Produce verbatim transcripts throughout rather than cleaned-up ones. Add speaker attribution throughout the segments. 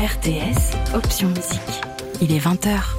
Speaker 1: R T S, option musique. Il est vingt heures.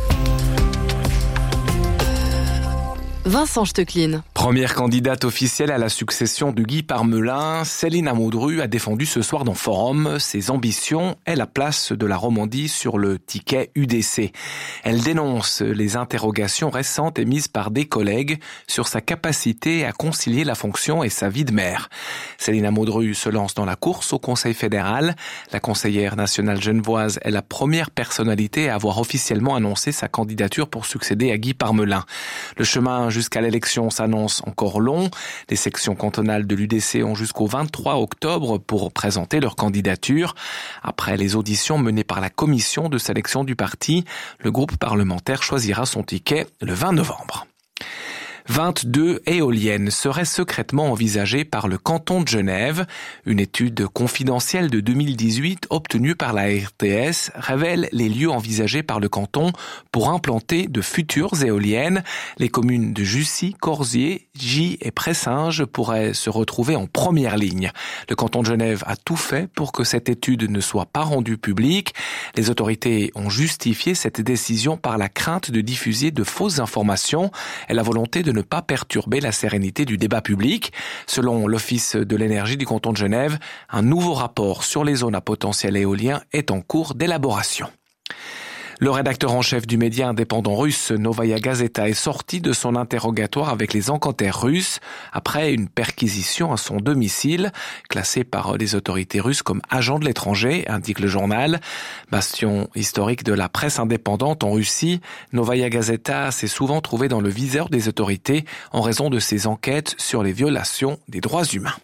Speaker 1: Vincent Stecklin.
Speaker 2: Première candidate officielle à la succession de Guy Parmelin, Céline Amauderu a défendu ce soir dans Forum ses ambitions et la place de la Romandie sur le ticket U D C. Elle dénonce les interrogations récentes émises par des collègues sur sa capacité à concilier la fonction et sa vie de maire. Céline Amauderu se lance dans la course au Conseil fédéral. La conseillère nationale genevoise est la première personnalité à avoir officiellement annoncé sa candidature pour succéder à Guy Parmelin. Le chemin jusqu'à l'élection s'annonce encore long. Les sections cantonales de l'U D C ont jusqu'au vingt-trois octobre pour présenter leur candidature. Après les auditions menées par la commission de sélection du parti, le groupe parlementaire choisira son ticket le vingt novembre. vingt-deux éoliennes seraient secrètement envisagées par le canton de Genève. Une étude confidentielle de deux mille dix-huit obtenue par la R T S révèle les lieux envisagés par le canton pour implanter de futures éoliennes. Les communes de Jussy, Corzier, Gy et Pressinges pourraient se retrouver en première ligne. Le canton de Genève a tout fait pour que cette étude ne soit pas rendue publique. Les autorités ont justifié cette décision par la crainte de diffuser de fausses informations et la volonté de ne pas perturber la sérénité du débat public. Selon l'Office de l'énergie du canton de Genève, un nouveau rapport sur les zones à potentiel éolien est en cours d'élaboration. Le rédacteur en chef du média indépendant russe Novaya Gazeta est sorti de son interrogatoire avec les enquêteurs russes après une perquisition à son domicile, classé par les autorités russes comme agent de l'étranger, indique le journal. Bastion historique de la presse indépendante en Russie, Novaya Gazeta s'est souvent trouvé dans le viseur des autorités en raison de ses enquêtes sur les violations des droits humains.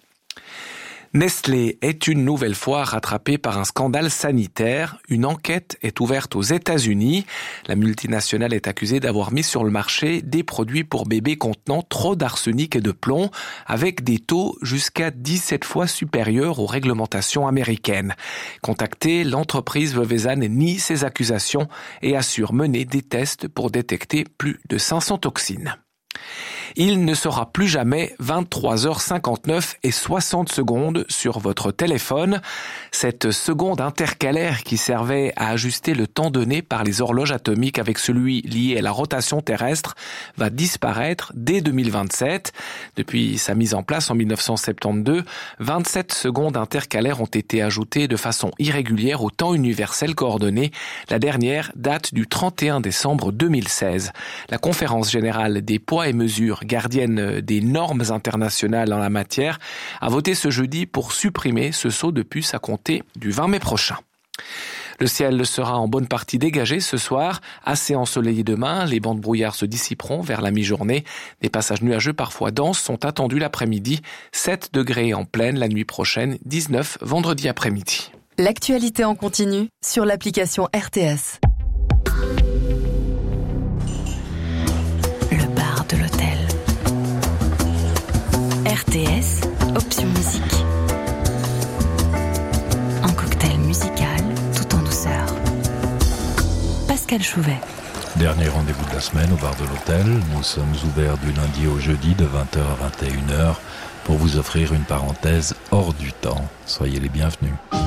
Speaker 2: Nestlé est une nouvelle fois rattrapé par un scandale sanitaire. Une enquête est ouverte aux États-Unis. La multinationale est accusée d'avoir mis sur le marché des produits pour bébés contenant trop d'arsenic et de plomb, avec des taux jusqu'à dix-sept fois supérieurs aux réglementations américaines. Contactée, l'entreprise veuvezane nie ces accusations et assure mener des tests pour détecter plus de cinq cents toxines. Il ne sera plus jamais vingt-trois heures cinquante-neuf et soixante secondes sur votre téléphone. Cette seconde intercalaire qui servait à ajuster le temps donné par les horloges atomiques avec celui lié à la rotation terrestre va disparaître dès deux mille vingt-sept. Depuis sa mise en place en mille neuf cent soixante-douze, vingt-sept secondes intercalaires ont été ajoutées de façon irrégulière au temps universel coordonné. La dernière date du trente et un décembre deux mille seize. La conférence générale des poids et mesures, gardienne des normes internationales en la matière, a voté ce jeudi pour supprimer ce saut de puce à compter du vingt mai prochain. Le ciel sera en bonne partie dégagé ce soir, assez ensoleillé demain, les bancs de brouillard se dissiperont vers la mi-journée. Des passages nuageux parfois denses sont attendus l'après-midi, sept degrés en pleine la nuit prochaine, dix-neuf vendredi après-midi.
Speaker 1: L'actualité en continu sur l'application R T S. Le bar de l'hôtel. R T S, option musique. Un cocktail musical tout en douceur. Pascal Chouvet.
Speaker 3: Dernier rendez-vous de la semaine au bar de l'hôtel. Nous sommes ouverts du lundi au jeudi de vingt heures à vingt et une heures pour vous offrir une parenthèse hors du temps. Soyez les bienvenus.